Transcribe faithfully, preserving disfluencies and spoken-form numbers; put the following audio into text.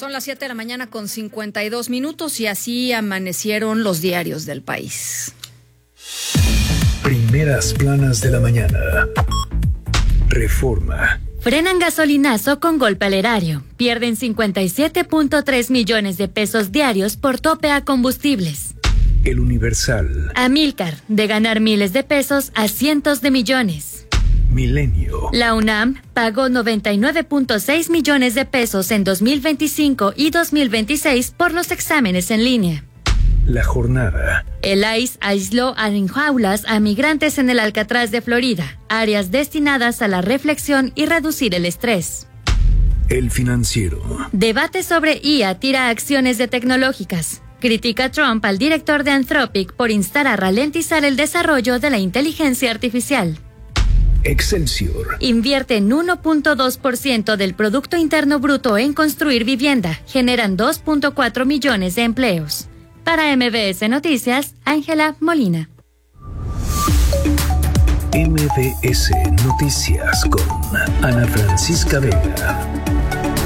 Son las siete de la mañana con cincuenta y dos minutos y así amanecieron los diarios del país. Primeras planas de la mañana. Reforma. Frenan gasolinazo con golpe al erario. Pierden cincuenta y siete punto tres millones de pesos diarios por tope a combustibles. El Universal. Amílcar, de ganar miles de pesos a cientos de millones. Milenio. La UNAM pagó noventa y nueve punto seis millones de pesos en dos mil veinticinco y dos mil veintiséis por los exámenes en línea. La Jornada. El I C E aisló en jaulas a migrantes en el Alcatraz de Florida, áreas destinadas a la reflexión y reducir el estrés. El Financiero. Debate sobre I A tira acciones de tecnológicas. Critica Trump al director de Anthropic por instar a ralentizar el desarrollo de la inteligencia artificial. Excelsior. Invierten uno punto dos por ciento del Producto Interno Bruto en construir vivienda. Generan dos punto cuatro millones de empleos. Para M B S Noticias, Ángela Molina. M B S Noticias con Ana Francisca Vega.